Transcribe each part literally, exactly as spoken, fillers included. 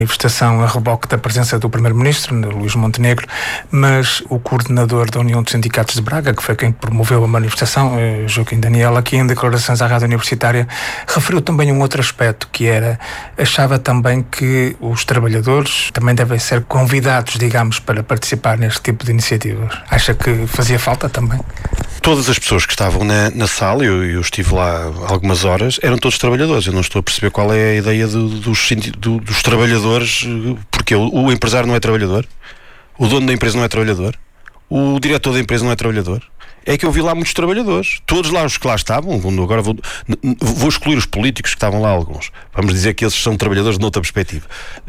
manifestação a reboque da presença do primeiro-ministro, Luís Montenegro, mas o coordenador da União dos Sindicatos de Braga, que foi quem promoveu a manifestação, Joaquim Daniel, aqui em declarações à Rádio Universitária, referiu também um outro aspecto, que era, achava também que os trabalhadores também devem ser convidados, digamos, para participar neste tipo de iniciativas. Acha que fazia falta também? Todas as pessoas que estavam na, na sala, eu, eu estive lá algumas horas, eram todos trabalhadores. Eu não estou a perceber qual é a ideia do, dos, do, dos trabalhadores, porque o, o empresário não é trabalhador, o dono da empresa não é trabalhador, o diretor da empresa não é trabalhador. É que eu vi lá muitos trabalhadores, todos lá os que lá estavam. Agora vou, vou excluir os políticos que estavam lá, alguns, vamos dizer que esses são trabalhadores de outra perspectiva,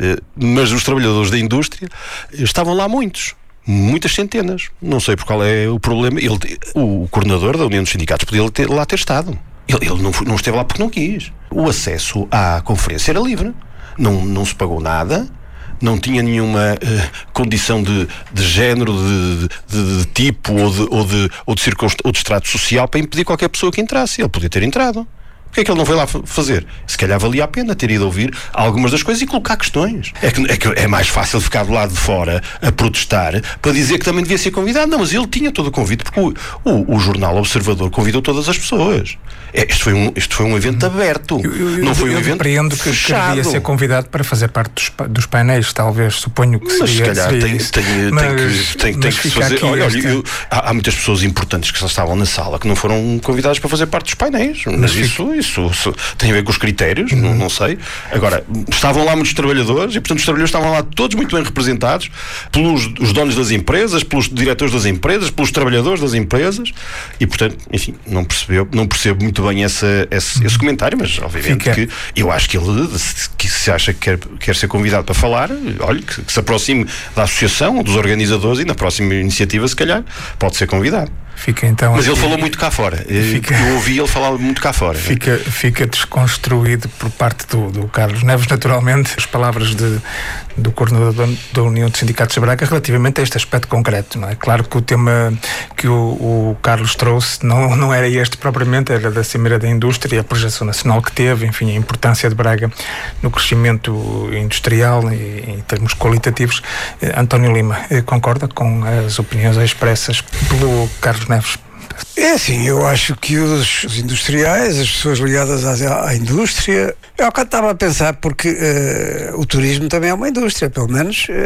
mas os trabalhadores da indústria estavam lá muitos. Muitas centenas. Não sei por qual é o problema. Ele, o, o coordenador da União dos Sindicatos podia ter, lá ter estado. Ele, ele não, não esteve lá porque não quis. O acesso à conferência era livre. Não, não se pagou nada. Não tinha nenhuma uh, condição de, de género, de, de, de tipo ou de, ou, de, ou, de circunst... ou de extrato social para impedir qualquer pessoa que entrasse. Ele podia ter entrado. O que é que ele não veio lá fazer? Se calhar valia a pena ter ido ouvir algumas das coisas e colocar questões. É que é, que é mais fácil ficar do lado de fora a protestar para dizer que também devia ser convidado. Não, mas ele tinha todo o convite, porque o, o, o jornal Observador convidou todas as pessoas. É, isto, foi um, isto foi um evento aberto. Eu, eu, não foi um eu evento compreendo que devia ser convidado para fazer parte dos, dos painéis, talvez, suponho que seria. Mas se calhar seria tem, tem, mas, tem que, tem, tem que se fazer. Olha, olha eu, há, há muitas pessoas importantes que estavam na sala que não foram convidadas para fazer parte dos painéis. Mas, mas isso, fica... Isso, isso tem a ver com os critérios, uhum. não, não sei. Agora, estavam lá muitos trabalhadores e, portanto, os trabalhadores estavam lá todos muito bem representados pelos os donos das empresas, pelos diretores das empresas, pelos trabalhadores das empresas e, portanto, enfim, não, percebeu, não percebo muito bem essa, esse, uhum. esse comentário, mas, obviamente, Fica. que eu acho que ele, que se acha que quer, quer ser convidado para falar, olha, que, que se aproxime da associação ou dos organizadores e na próxima iniciativa, se calhar, pode ser convidado. Fica, então, mas aqui, ele falou muito cá fora. Fica, eu ouvi ele falar muito cá fora. Fica, fica desconstruído por parte do, do Carlos Neves, naturalmente, as palavras de, do coordenador da União dos Sindicatos de Braga relativamente a este aspecto concreto. Não é? Claro que o tema que o, o Carlos trouxe não, não era este propriamente, era da Cimeira da Indústria, a projeção nacional que teve, enfim, a importância de Braga no crescimento industrial e em termos qualitativos. António Lima, concorda com as opiniões expressas pelo Carlos Neves? É assim, eu acho que os, os industriais, as pessoas ligadas à, à indústria, eu cá estava a pensar porque uh, o turismo também é uma indústria, pelo menos uh,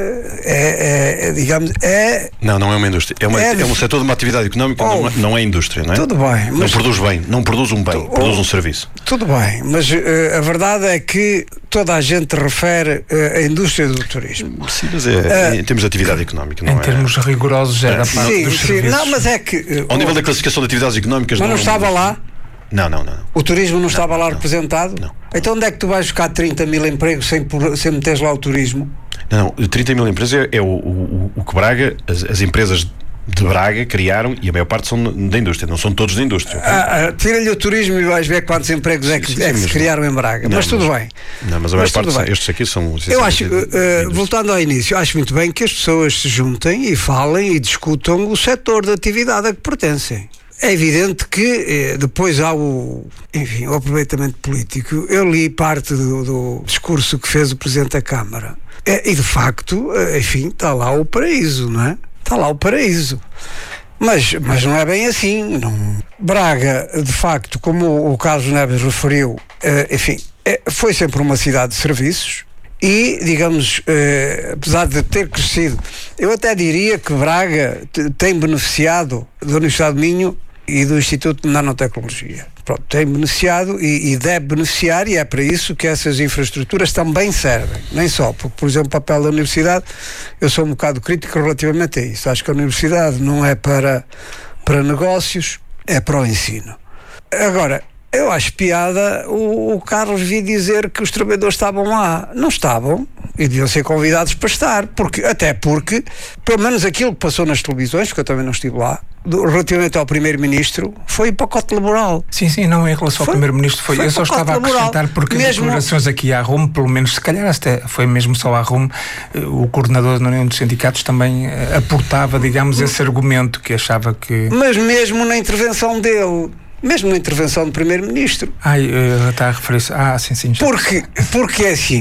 é, é, é, digamos, é... Não, não é uma indústria, é, uma, é, é um setor de uma atividade económica, oh, não, não é indústria, não é? Tudo bem. Não produz bem, não produz um bem, tu, produz um serviço. Tudo bem, mas uh, a verdade é que toda a gente refere uh, a indústria do turismo. Sim, mas é, uh, em termos de atividade económica, não em é? Em termos rigorosos era a parte sim, dos sim, serviços. Não, mas é que... Uh, Ao nível da classificação de atividades económicas... Mas não, não estava lá? Não, não, não. O turismo não, não estava lá não, representado? Não. Então onde é que tu vais buscar trinta mil empregos sem, sem meteres lá o turismo? Não, não, trinta mil empresas é o, o, o que Braga, as, as empresas de Braga criaram, e a maior parte são da indústria, não são todos da indústria. Okay? Ah, ah, tira-lhe o turismo e vais ver quantos empregos é que, sim, sim, é que se criaram em Braga. Não, mas tudo mas, bem. Não, mas a maior parte, são, estes aqui são... Eu acho, uh, voltando ao início, acho muito bem que as pessoas se juntem e falem e discutam o setor de atividade a que pertencem. É evidente que eh, depois há o, enfim, o aproveitamento político. Eu li parte do, do discurso que fez o Presidente da Câmara e, e de facto, enfim, está lá o paraíso, não é? Está lá o paraíso. Mas, mas não é bem assim. Não. Braga, de facto, como o Carlos Neves referiu, eh, enfim, eh, foi sempre uma cidade de serviços. E, digamos, eh, apesar de ter crescido, eu até diria que Braga t- tem beneficiado da Universidade do Minho e do Instituto de Nanotecnologia. Pronto, tem beneficiado e, e deve beneficiar, e é para isso que essas infraestruturas também servem. Nem só, porque, por exemplo, o papel da universidade, eu sou um bocado crítico relativamente a isso. Acho que a universidade não é para, para negócios, é para o ensino. Agora, eu acho piada o, o Carlos vir dizer que os trabalhadores estavam lá. Não estavam e deviam ser convidados para estar, porque, até porque, pelo menos aquilo que passou nas televisões, porque eu também não estive lá, do, relativamente ao Primeiro-Ministro, foi pacote laboral. Sim, sim, não em relação foi, ao Primeiro-Ministro, foi, foi eu só estava a acrescentar, porque mesmo... declarações aqui à RUM, pelo menos, se calhar até foi mesmo só à RUM, o coordenador da União dos Sindicatos também aportava, digamos, esse argumento que achava que... Mas mesmo na intervenção dele... Mesmo na intervenção do Primeiro-Ministro. Ah, está a referir-se. Ah, sim, sim. Já. Porque, porque é assim,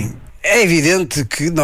É evidente que nós